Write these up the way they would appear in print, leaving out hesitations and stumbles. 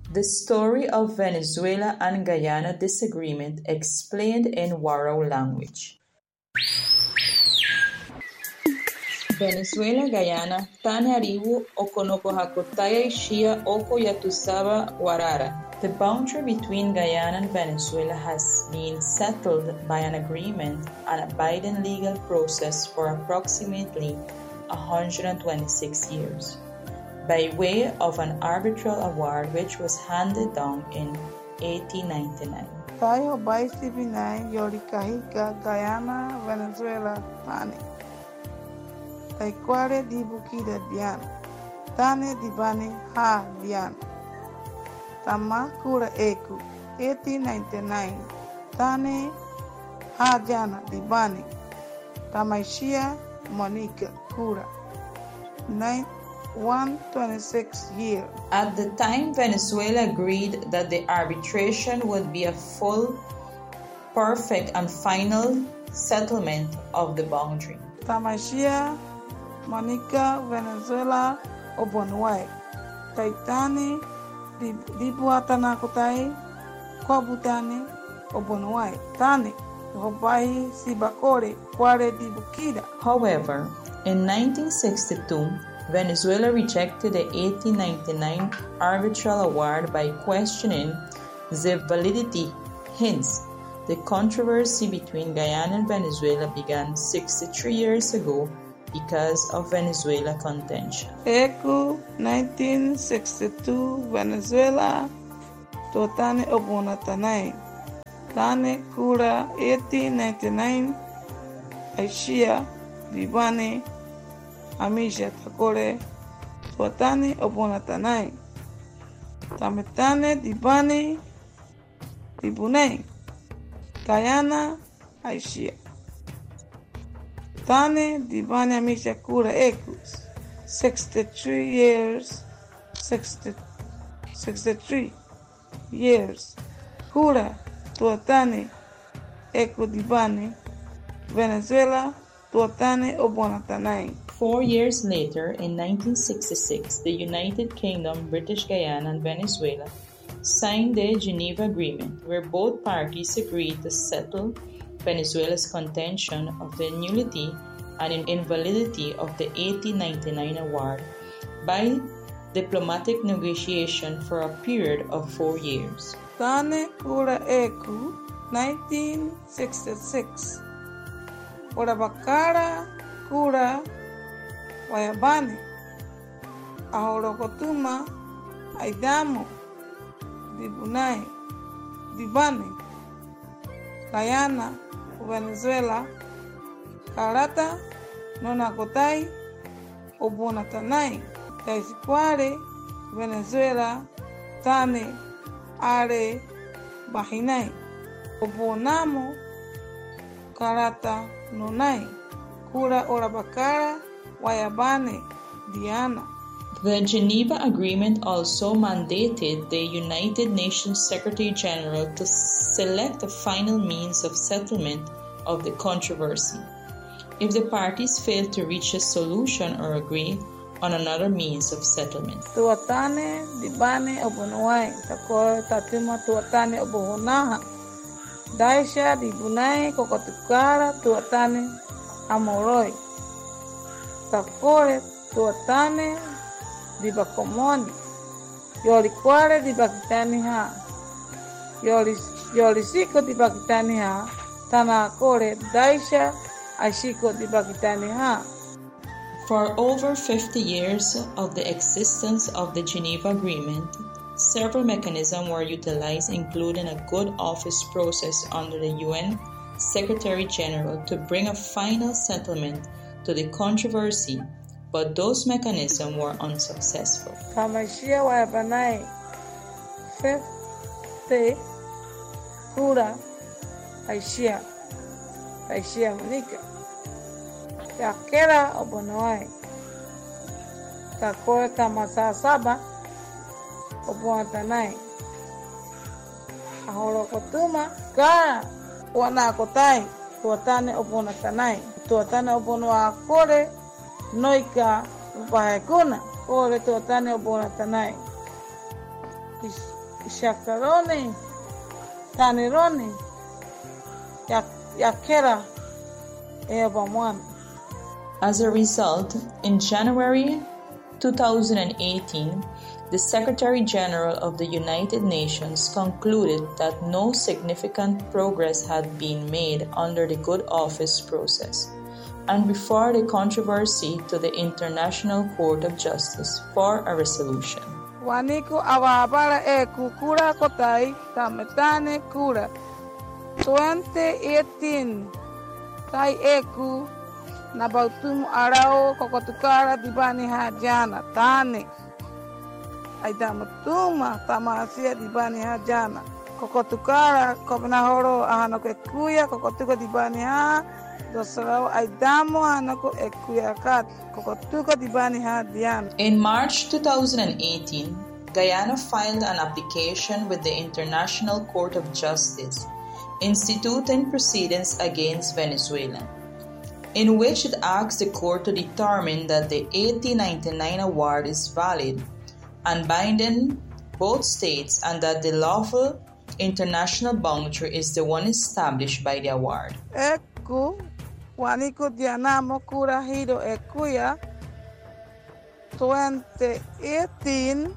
The story of Venezuela and Guyana disagreement explained in Warao language. Venezuela, Guyana, tane ariwu okonoko hakotaya ishia oko yatusaba warara. The boundary between Guyana and Venezuela has been settled by an agreement and a binding legal process for approximately 126 years, by way of an arbitral award which was handed down in 1899. Tayo baisi binay yorikahika Guyana, Venezuela, tane. Taikware di Bukida Dian, tane di bani ha Dian. Tama kura eku, 1899, tane ha jana di bani. Tamaishia Monica kura, 126 years. At the time, Venezuela agreed that the arbitration would be a full, perfect, and final settlement of the boundary. Tamaishia Monica Venezuela Obonuai. Taitani di buatana kotai kwabutani Obonuai. Tani hobai sibakore kware di bukida. However, in 1962, Venezuela rejected the 1899 arbitral award by questioning the validity. Hence, the controversy between Guyana and Venezuela began 63 years ago because of Venezuela contention. Eku 1962 Venezuela totane obonatanai. Tane kura 1899 Aishia Dibane Amisha Takore totane obonatanai. Tametane Dibane Dibunei Guyana Aishia Tane Dibane Amisha Kura Ekus 63 years Kura Tuatane Eku Dibane Venezuela Tuatane Obonatanai. 4 years later, in 1966, the United Kingdom, British Guyana, and Venezuela signed the Geneva Agreement, where both parties agreed to settle Venezuela's contention of the nullity and invalidity of the 1899 award by diplomatic negotiation for a period of 4 years. Tane Kura Eku 1966 Orabakara Kura Wayabane Ahorokotuma Aidamo Dibunai Dibane Guyana Venezuela Karata Nonakotai Obonatanai Taisikware Venezuela Tane Are Bahinai Obonamo Karata Nonai Kura Orabakara Wayabane Diana. The Geneva Agreement also mandated the United Nations Secretary General to select a final means of settlement of the controversy if the parties failed to reach a solution or agree on another means of settlement. Tuatane Dibane Obonuai Tako Tatima Tuatane Obohonaha Daisha Dibunai Kokotukara Tuatane Amoroi Takore Tuatane Dibakomoni Yolikware Dibakitani Ha Yolisiko Dibakitani Ha Tanakore Daisha Ashiko Dibakitani Ha. For over 50 years of the existence of the Geneva Agreement, several mechanisms were utilized, including a good office process under the UN Secretary General to bring a final settlement to the controversy, but those mechanisms were unsuccessful. Kamashia Wabanai 50 Kura Aishia Monica Yakera Obonoai Takore Tamasa Saba Obonatanai Ahorokotuma Kara Wanakotai Tuatane Obonatanai Tuatane Obonoa Kore Noika Upahekuna Kore Tuatane Obonatanai Shakarone, Tanerone, Yakera, Ebamwan. As a result, in January 2018, the Secretary General of the United Nations concluded that no significant progress had been made under the Good Office process, and referred the controversy to the International Court of Justice for a resolution. Waniku awabara kukura kotai tametane kura 2018 tai eku na bautumu arao kokotukara dibani hajana tane aidamatuma tamasia dibani hajana kokotukara kopnahoro ahanoko ekuya kokotuka dibani ha dosarao aidamo ahanoko ekuya kat kokotuka dibani ha diana. In March 2018, Guyana filed an application with the International Court of Justice, instituting proceedings against Venezuela, in which it asks the court to determine that the 1899 award is valid and binding both states, and that the lawful international boundary is the one established by the award. Eku waniko dianamo kura hiro ekuya 2018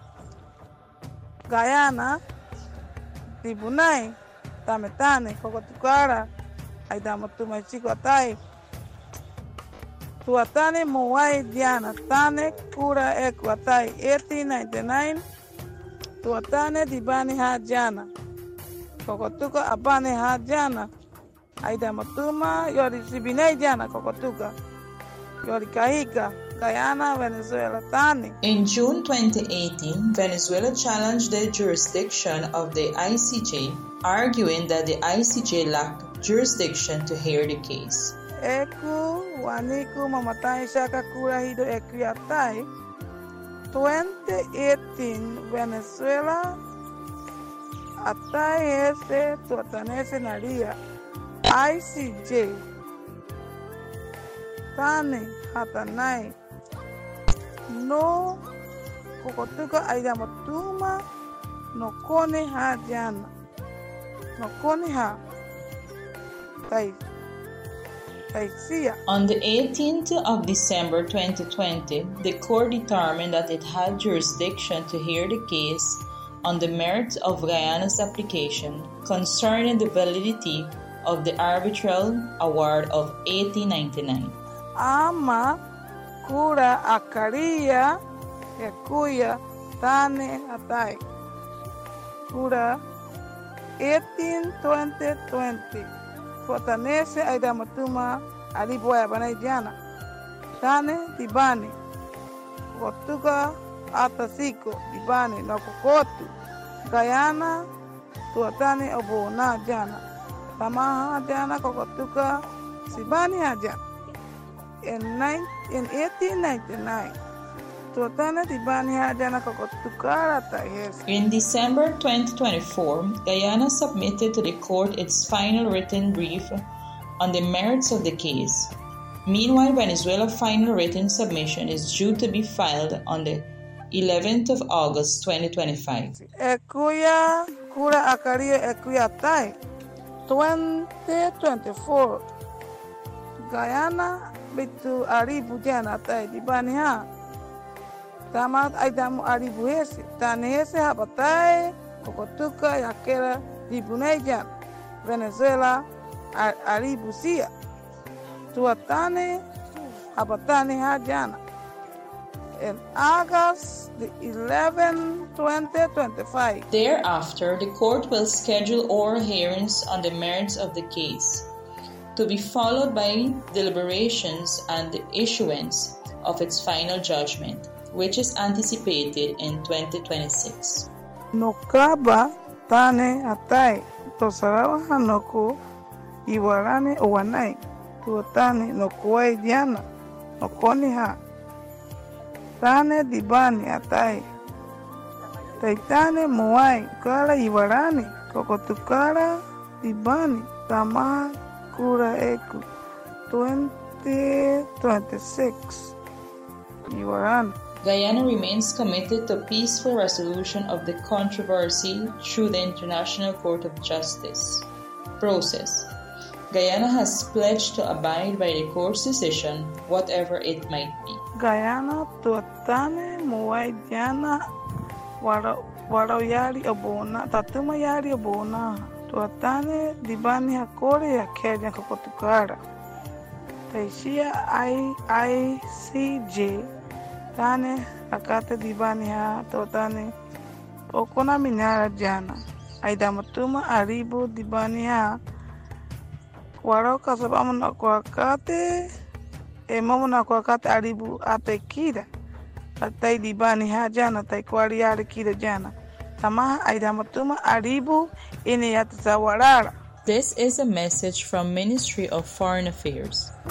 Guyana Tribunal tametane kokotukara aidamotuma chico atai tuatane moai diana tane kura eku atai 1899 tuatane dibani hajana kokotuka abane hajana aidamotuma yori sibinei diana kokotuka yori kahika Guyana, Venezuela, Tani. In June 2018, Venezuela challenged the jurisdiction of the ICJ, arguing that the ICJ lacked jurisdiction to hear the case. Eku waniku mamatai shaka kura hido ekriatai 2018 Venezuela atai ese tuatanese naria ICJ Tani hatanai no kokotuka aidamotuma no kone ha jana no kone ha taisia. On the 18th of December 2020, the court determined that it had jurisdiction to hear the case on the merits of Guyana's application concerning the validity of the arbitral award of 1899. Ama kura akaria ekuya tane atai kura 18-2020 fotanese aidamatuma aliboya banai diana tane dibani kotuka atasiko dibani na kokotu Guyana tuatane obona jana tamaha jana kokotuka sibani hajana. In 1899, in December 2024, Guyana submitted to the court its final written brief on the merits of the case. Meanwhile, Venezuela's final written submission is due to be filed on the 11th of August 2025. Ekuya kura akario ekuya tai 2024 Guyana bitu aribu jana tai dibani ha tamat aidamu aribu hese tane hese habatai kokotuka yakera dibunai jana Venezuela aribu sia tuatane habatane ha jana in August 11, 2025. Thereafter, the court will schedule oral hearings on the merits of the case, to be followed by deliberations and the issuance of its final judgment, which is anticipated in 2026. Nokaba tane atai tosarawa hanoko iwarane owanai tuotane nokuai diana nokoni ha tane dibani atai taitane moai kara iwarane kokotukara dibani tama kura eku 2026 iwarane Guyana remains committed to peaceful resolution of the controversy through the International Court of Justice process. Guyana has pledged to abide by the court's decision, whatever it might be. Guyana tuatane muai jana warau yari obona tatuma yari obona tuatane dibani hakore ya Kenya kokotukara taishia ICJ tane akate dibani ha tuatane okona minara jana aidamatuma aribu dibani ha warau kasabama na kuakate mamuna kuakate aribu apekira atai dibani ha jana tai kwari yari kira jana tamaha aidamatuma aribu ini yatazawarara. This is a message from Ministry of Foreign Affairs.